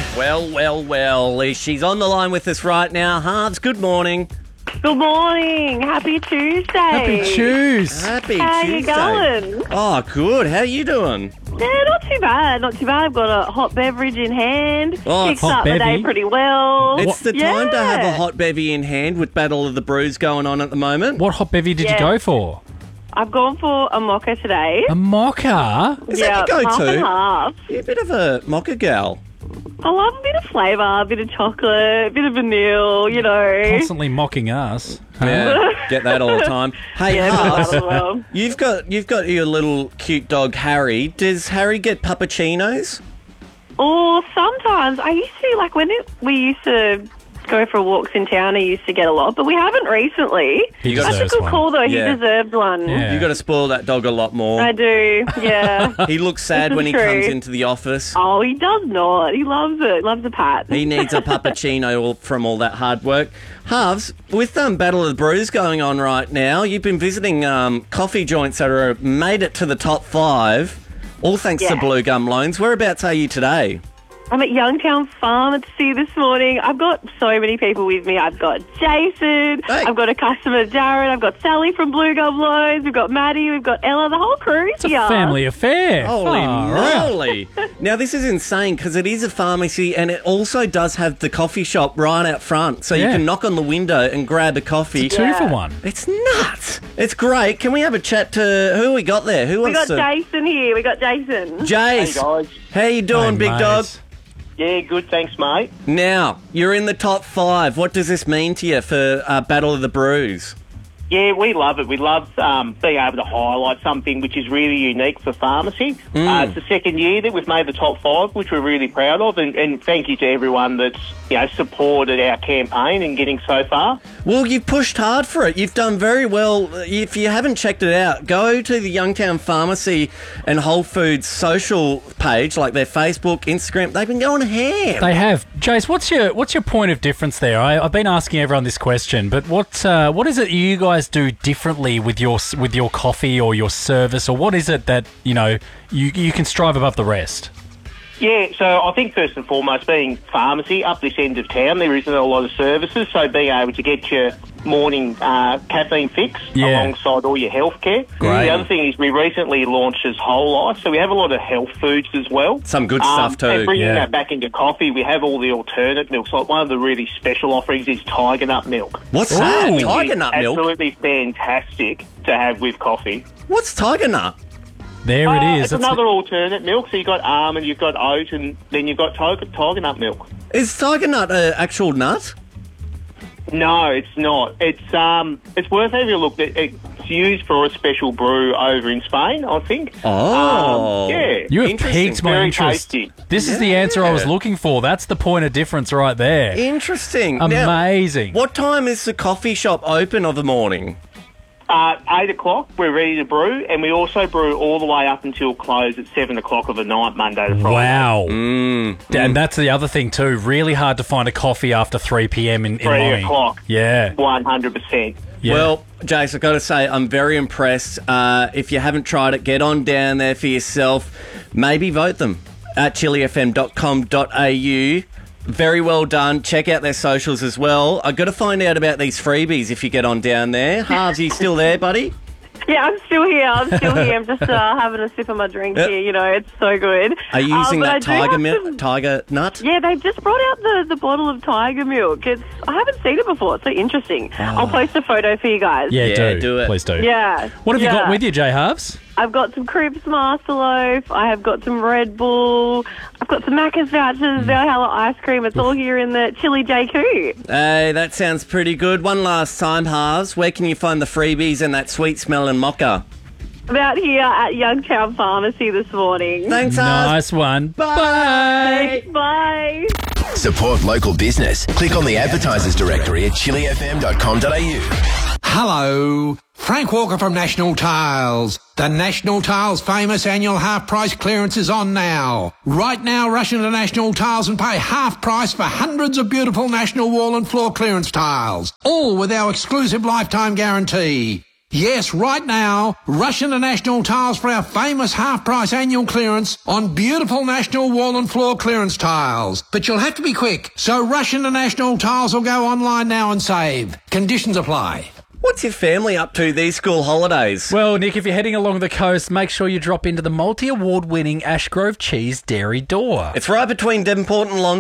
Well. She's on the line with us right now. Halves, good morning. Good morning. Happy Tuesday. Happy Tuesday. Happy How Tuesday. you going? Oh, good. How are you doing? Yeah, not too bad. I've got a hot beverage in hand. Oh, Kicks hot up the day bevy? pretty well. It's the time to have a Yeah. hot bevy in hand with Battle of the Brews going on at the moment. What hot bevy did you Yeah. go for? I've gone for a mocha today. A mocha? Is that your half go-to? and half. You're a bit of a mocha gal. I love a bit of flavour, a bit of chocolate, a bit of vanilla, you know. Constantly mocking us. Yeah, get that all the time. Hey, Yeah, Halves, that as well. you've got your little cute dog Harry. Does Harry get puppuccinos? Or sometimes I used to, like when we used to go for walks in town, I used to get a lot, but we haven't recently. He got- That's a deserves good one. call though. Yeah. He deserved one. Yeah. You got to spoil that dog a lot more. I do, yeah. He looks sad This when is he comes true. into the office. Oh, he does not. He loves it. Loves a pat. He needs a puppuccino from all that hard work. Halves, with Battle of the Brews going on right now, you've been visiting coffee joints that are made it to the top 5, all thanks to Yeah. Blue Gum Loans. Whereabouts are you today? I'm at Youngtown Pharmacy this morning. I've got so many people with me. I've got Jason. Hey. I've got a customer, Darren. I've got Sally from Blue Gum Loans. We've got Maddie. We've got Ella. The whole crew's It's a here. family affair. Holy Far out. moly. Now, this is insane because it is a pharmacy and it also does have the coffee shop right out front. So you Yeah. can knock on the window and grab a coffee. Two for one. It's nuts. It's great. Can we have a chat to who we got there? Who We wants got to... Jason here. We got Jason. Jace. Hey guys. How you doing, Hey, big mate. dog? Yeah, good, thanks, mate. Now, you're in the top 5. What does this mean to you for Battle of the Brews? Yeah, we love it. We love being able to highlight something which is really unique for pharmacy. It's the second year that we've made the top 5, which we're really proud of, and thank you to everyone that's supported our campaign and getting so far. Well, you've pushed hard for it. You've done very well. If you haven't checked it out, go to the Youngtown Pharmacy and Whole Foods social page, like their Facebook, Instagram. They've been going ham. They have. Jace, what's your point of difference there? I've been asking everyone this question, but what is it you guys do differently with your coffee or your service, or what is it that you can strive above the rest? Yeah, so I think first and foremost, being pharmacy up this end of town, there isn't a lot of services, so being able to get your morning caffeine fix alongside all your healthcare. Great. The other thing is we recently launched as Whole Life, so we have a lot of health foods as well. Some good stuff too. And bringing yeah. that back into coffee, we have all the alternate milks. Like one of the really special offerings is tiger nut milk. What's that? Ooh. Tiger nut milk? Absolutely fantastic to have with coffee. What's tiger nut? There it is. It's another alternate milk. So you've got almond, you've got oat, and then you've got tiger nut milk. Is tiger nut an actual nut? No, it's not. It's worth having a look. It's used for a special brew over in Spain, I think. Oh. Yeah. You have Interesting. piqued my Very interest. tasty. This is the answer I was Yeah. looking for. That's the point of difference right there. Interesting. Now, Amazing. what time is the coffee shop open of the morning? 8 o'clock, we're ready to brew, and we also brew all the way up until close at 7 o'clock of the night, Monday to Friday. Wow. And that's the other thing too. Really hard to find a coffee after 3 p.m. in 3 Lonnie. o'clock. Yeah. 100%. Yeah. Well, Jace, I've got to say, I'm very impressed. If you haven't tried it, get on down there for yourself. Maybe vote them at chilifm.com.au. Very well done. Check out their socials as well. I've got to find out about these freebies if you get on down there. Halves, are you still there, buddy? Yeah, I'm still here. I'm just having a sip of my drink Yep. here. It's so good. Are you using But I that do have tiger milk, some- tiger nut? Yeah, they've just brought out the bottle of tiger milk. I haven't seen it before. It's so interesting. I'll post a photo for you guys. yeah, Yeah, do. do it. Please do. Yeah. What have you got Yeah. with you, J Halves? I've got some Cribs Master Loaf. I have got some Red Bull. I've got some Macca's vouchers, Valhalla ice cream. It's all here in the Chili JQ. Hey, that sounds pretty good. One last time, Halves. Where can you find the freebies and that sweet smelling mocha? About here at Youngtown Pharmacy this morning. Thanks, Halves. Nice one. Bye. Bye. Support local business. Click on the advertisers directory at chilifm.com.au. Hello, Frank Walker from National Tiles. The National Tiles famous annual half price clearance is on now. Right now, rush into National Tiles and pay half price for hundreds of beautiful National wall and floor clearance tiles, all with our exclusive lifetime guarantee. Yes, right now, rush into National Tiles for our famous half-price annual clearance on beautiful National wall and floor clearance tiles. But you'll have to be quick, so rush into National Tiles or go online now and save. Conditions apply. What's your family up to these school holidays? Well, Nick, if you're heading along the coast, make sure you drop into the multi-award-winning Ashgrove Cheese Dairy Door. It's right between Devonport and Long.